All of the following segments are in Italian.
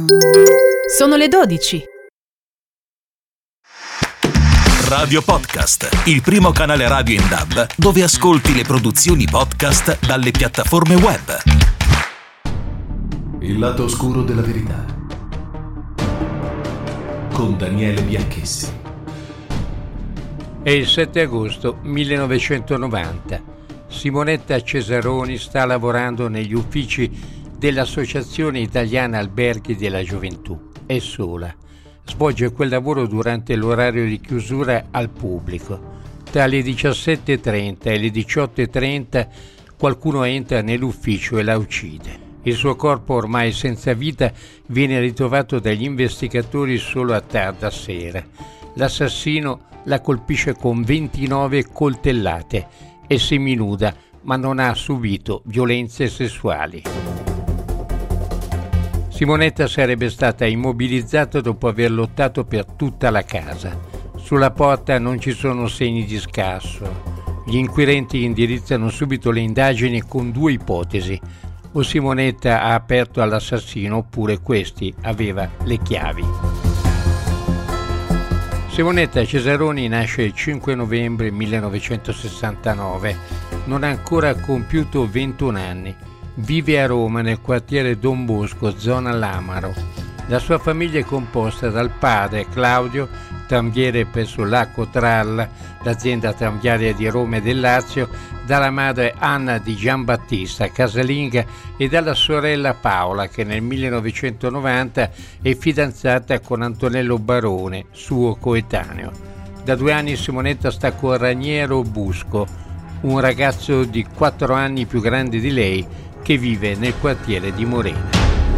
Sono le 12. Radio Podcast, il primo canale radio in DAB dove ascolti le produzioni podcast dalle piattaforme web. Il lato oscuro della verità con Daniele Bianchessi. È il 7 agosto 1990. Simonetta Cesaroni sta lavorando negli uffici dell'Associazione Italiana Alberghi della Gioventù. È sola. Svolge quel lavoro durante l'orario di chiusura al pubblico. Tra le 17:30 e le 18:30 qualcuno entra nell'ufficio e la uccide. Il suo corpo, ormai senza vita, viene ritrovato dagli investigatori solo a tarda sera. L'assassino la colpisce con 29 coltellate. È seminuda, ma non ha subito violenze sessuali. Simonetta sarebbe stata immobilizzata dopo aver lottato per tutta la casa. Sulla porta non ci sono segni di scasso. Gli inquirenti indirizzano subito le indagini con due ipotesi. O Simonetta ha aperto all'assassino oppure questi aveva le chiavi. Simonetta Cesaroni nasce il 5 novembre 1969. Non ha ancora compiuto 21 anni. Vive a Roma nel quartiere Don Bosco, zona Lamaro. La sua famiglia è composta dal padre Claudio, tramviere presso l'Acotral, l'azienda tranviaria di Roma e del Lazio, dalla madre Anna di Giambattista, casalinga, e dalla sorella Paola, che nel 1990 è fidanzata con Antonello Barone, suo coetaneo. Da 2 anni Simonetta sta con Raniero Busco, un ragazzo di 4 anni più grande di lei, che vive nel quartiere di Morena.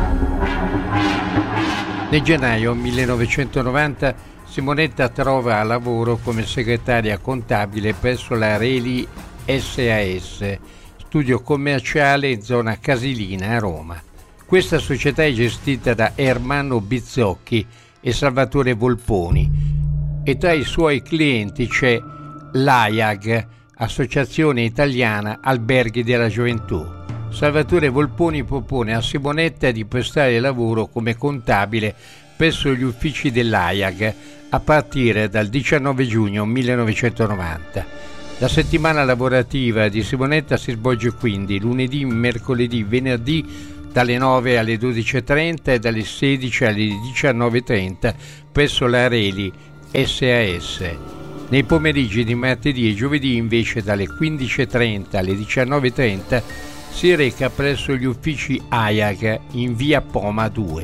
Nel gennaio 1990 Simonetta trova lavoro come segretaria contabile presso la Reli SAS, studio commerciale in zona Casilina a Roma. Questa società è gestita da Ermanno Bizzocchi e Salvatore Volponi e tra i suoi clienti c'è l'AIAG, Associazione Italiana Alberghi della Gioventù. Salvatore Volponi propone a Simonetta di prestare lavoro come contabile presso gli uffici dell'AIAG a partire dal 19 giugno 1990. La settimana lavorativa di Simonetta si svolge quindi lunedì, mercoledì, venerdì dalle 9 alle 12:30 e dalle 16 alle 19:30 presso la Reli SAS. Nei pomeriggi di martedì e giovedì invece dalle 15:30 alle 19:30 si reca presso gli uffici AIAG in via Poma 2.